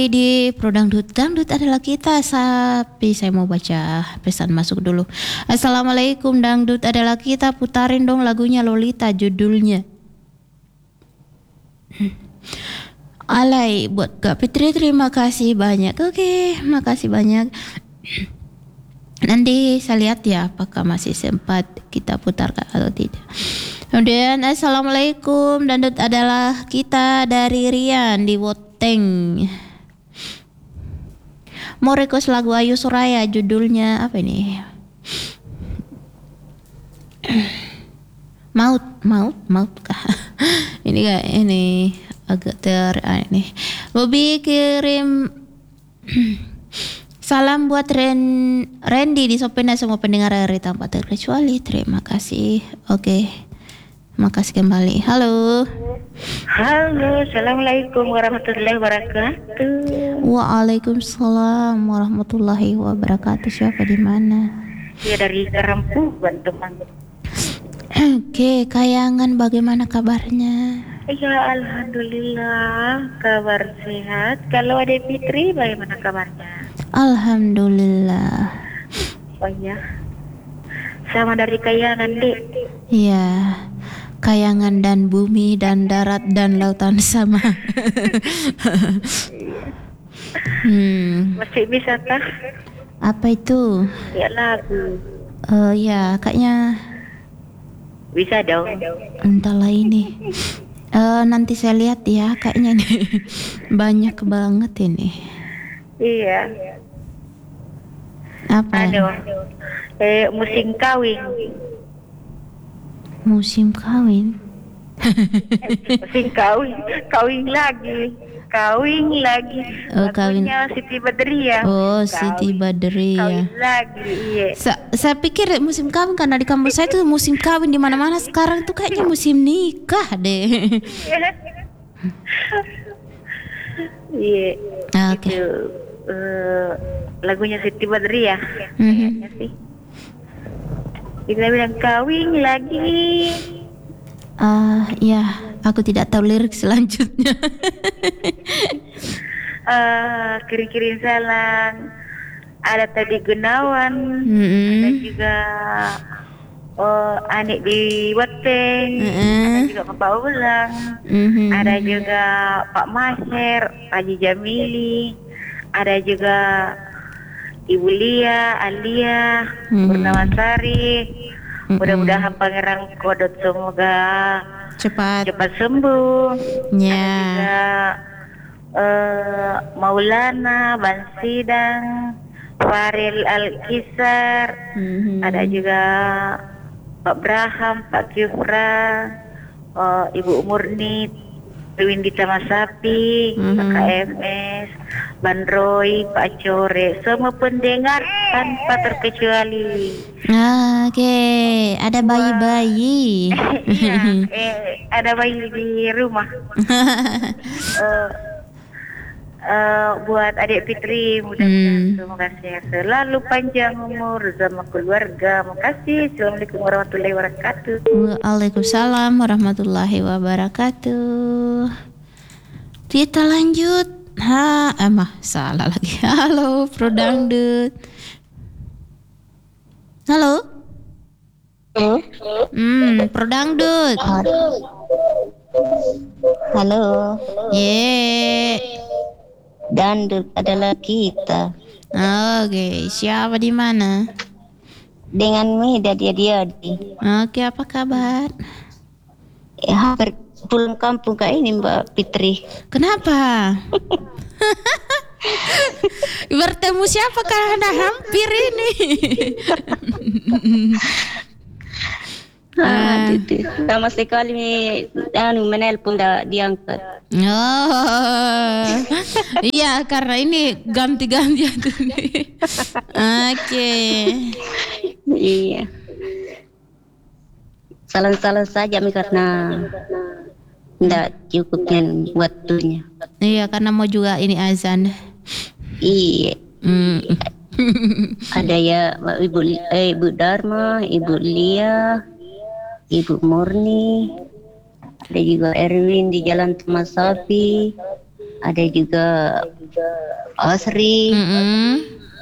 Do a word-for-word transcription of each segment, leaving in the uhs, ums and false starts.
Di Prodangdut. Dangdut adalah kita, tapi saya mau baca pesan masuk dulu. Assalamualaikum, Dangdut adalah kita, putarin dong lagunya Lolita judulnya. Alay buat Kak Fitri, terima kasih banyak. Oke, makasih banyak. Nanti saya lihat ya apakah masih sempat kita putarkan atau tidak. Kemudian Assalamualaikum, Dangdut adalah kita dari Rian di Woteng. Mau request lagu Ayu Suraya, judulnya apa ini? Maut, maut, maut kah? Ini gak, ini agak ter ah, ini. Bobby kirim salam buat Ren, Randy di Sopena, semua pendengar dari tanpa terkecuali. Terima kasih. Oke. Makasih kembali. Halo. Halo, assalamualaikum warahmatullahi wabarakatuh. Waalaikumsalam warahmatullahi wabarakatuh. Siapa di mana? Ya, dari Karampuan, teman. Oke, Kayangan, bagaimana kabarnya? Ya, alhamdulillah, kabar sehat. Kalau ada Fitri, bagaimana kabarnya? Alhamdulillah. Oh ya, sama dari Kayangan, Dek. Iya. Kayangan dan bumi dan darat dan lautan sama. hmm. Masih bisa kah? Apa itu? Ya, lagu. Uh, ya, kayaknya Bisa dong. entahlah ini. Uh, nanti saya lihat ya, kayaknya nih banyak banget ini. Iya. Apa? Aduh. Eh, musim kawin. Musim kawin. Musim kawin, kawin lagi, kawin lagi. Oh, kawin. Lagunya Siti Badriah. Oh, Kawin. Siti Badriah. Kawin lagi, iya. Sa- saya pikir musim kawin karena di kampus saya tuh musim kawin di mana-mana. Sekarang tuh kayaknya musim nikah deh. Iya. Oke. Itu eh, lagunya Siti Badriah. Mhm. Kayaknya sih. Kita bilang kawin lagi. Ah, ya, aku tidak tahu lirik selanjutnya. Eh, kirim-kirim salam. Ada tadi Gunawan, Mm-mm. ada juga oh, adik di Weteng, Mm-mm. ada juga Bapak Ulang, Mhm. ada juga Pak Maher, Haji Jamili, ada juga Ibu Lia, Alia, Mhm. Purnawasari. Mhm. Mudah-mudahan Pangeran Kodot semoga Cepat. cepat sembuh. Ya. Ada juga eh, Maulana, Bansidang, Faril Al-Kisar, Mhm. ada juga Pak Braham, Pak Kifra, eh, Ibu Murni, Windita Masapi, Mhm. Pak K M S, Ban Roy, Pak Core, semua pendengar tanpa terkecuali. Ah, Oke, ada bayi-bayi. Iya, eh, ada bayi di rumah. Eh, eh, buat adik Fitri, mudah-mudahan Hmm. semoga sehat selalu, panjang umur sama keluarga. Makasih. Assalamualaikum warahmatullahi wabarakatuh. Waalaikumsalam warahmatullahi wabarakatuh. Kita lanjut. Ha, emah salah lagi. Halo, Pro Dangdut. Halo. Hmm, Pro Dangdut. Halo, Ye. Dangdut adalah kita. Oke, siapa di mana? Dengan Mida dia dia di. Oke, apa kabar? Eh, hampir pulang kampung kayak ini Mbak Fitri. Kenapa? Bertemu siapa karena hampir ini? Ah, gitu. Sama sekali anu menelpon dah diangkat. Oh, iya karena ini ganti-ganti tuh nih. Oke. Iya. Salam-salam saja Mi, karena tidak cukupnya waktunya. Iya karena mau juga ini azan. Iya. Hmm. Ada ya Ibu eh, Ibu Dharma, Ibu Lia, Ibu Murni, ada juga Erwin di Jalan Tumas Sapi, ada juga Asri, Mm-mm.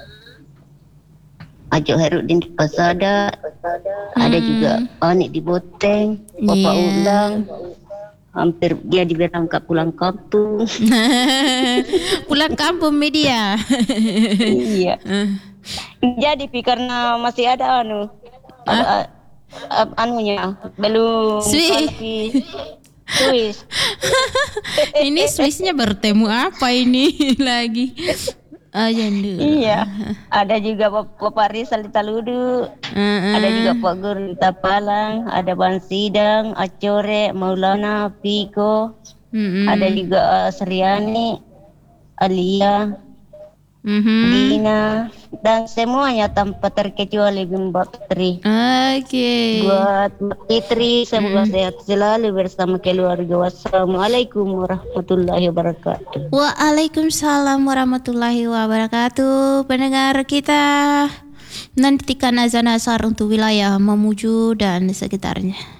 Ajo Herudin di Pasada, ada juga Anik di Boteng, Bapak Iya. Ulang, hampir dia diberangkat pulang kampung. Pulang kampung media. Iya. Jadi Pi, karena masih ada anu, ada a- anunya belum Swi- Pi, Swiss. Ini Swissnya bertemu apa ini lagi? Oh, jandu. Iya. Ada juga Bap- Bapak Rizal di Taludu, Heeh. ada juga Pak Guru di Tapalang, ada Ban Sidang, Acore, Maulana, Piko, Mm-mm. ada juga uh, Seriani, Alia, Mhm. Dina, dan semuanya tanpa terkecuali Mbak Fitri. Oke. Buat Mbak Fitri, semoga sehat selalu bersama keluarga. Wassalamualaikum warahmatullahi wabarakatuh. Waalaikumsalam warahmatullahi wabarakatuh. Pendengar kita, nantikan azan asar untuk wilayah Mamuju dan sekitarnya.